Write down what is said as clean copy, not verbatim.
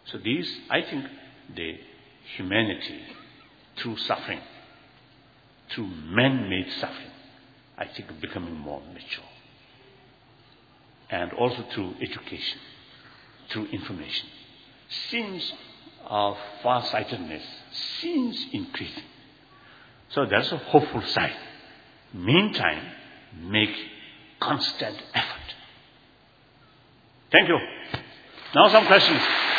So these, I think, the humanity through suffering, through man-made suffering, I think becoming more mature. And also through education, through information. Sins of far-sightedness seems increasing. So that's a hopeful sign. Meantime, make constant effort. Thank you. Now some questions.